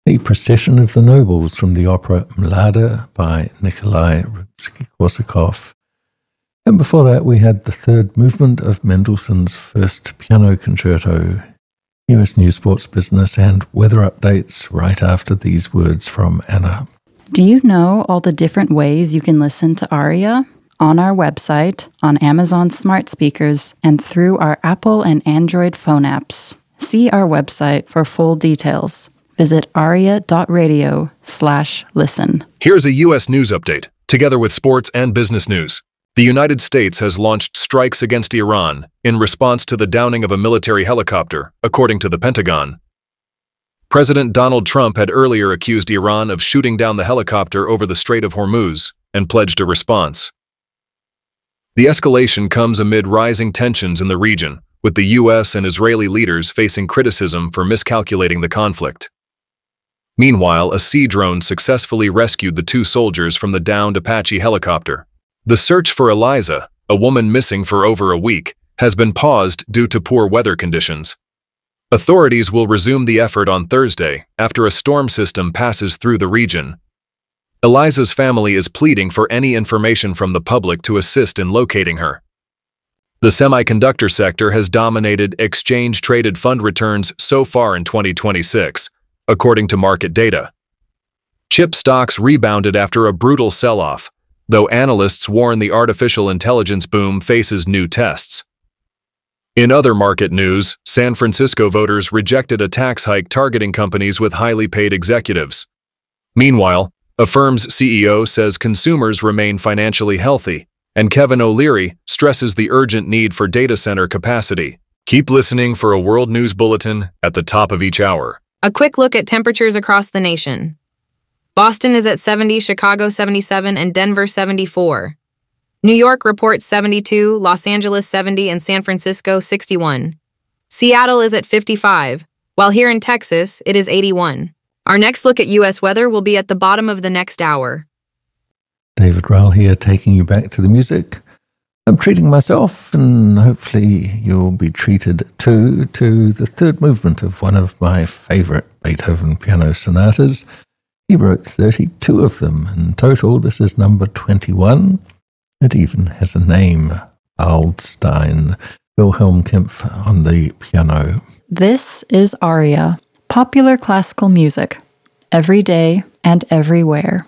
The Procession of the Nobles from the opera Mlada by Nikolai Rimsky-Korsakov. And before that, we had the third movement of Mendelssohn's First Piano Concerto. US News, Sports, Business, and weather updates right after these words from Anna. Do you know all the different ways you can listen to ARIA? On our website, on Amazon smart speakers, and through our Apple and Android phone apps. See our website for full details. Visit aria.radio/listen. Here's a U.S. news update, together with sports and business news. The United States has launched strikes against Iran in response to the downing of a military helicopter, according to the Pentagon. President Donald Trump had earlier accused Iran of shooting down the helicopter over the Strait of Hormuz and pledged a response. The escalation comes amid rising tensions in the region, with the U.S. and Israeli leaders facing criticism for miscalculating the conflict. Meanwhile, a sea drone successfully rescued the two soldiers from the downed Apache helicopter. The search for Eliza, a woman missing for over a week, has been paused due to poor weather conditions. Authorities will resume the effort on Thursday after a storm system passes through the region. Eliza's family is pleading for any information from the public to assist in locating her. The semiconductor sector has dominated exchange-traded fund returns so far in 2026, according to market data. Chip stocks rebounded after a brutal sell-off, though analysts warn the artificial intelligence boom faces new tests. In other market news, San Francisco voters rejected a tax hike targeting companies with highly paid executives. Meanwhile, a firm's CEO says consumers remain financially healthy, and Kevin O'Leary stresses the urgent need for data center capacity. Keep listening for a World News Bulletin at the top of each hour. A quick look at temperatures across the nation. Boston is at 70, Chicago 77, and Denver 74. New York reports 72, Los Angeles 70, and San Francisco 61. Seattle is at 55, while here in Texas, it is 81. Our next look at U.S. weather will be at the bottom of the next hour. David Rowell here, taking you back to the music. I'm treating myself, and hopefully you'll be treated too, to the third movement of one of my favorite Beethoven piano sonatas. He wrote 32 of them in total. This is number 21. It even has a name, Waldstein. Wilhelm Kempf on the piano. This is ARIA, popular classical music, every day and everywhere.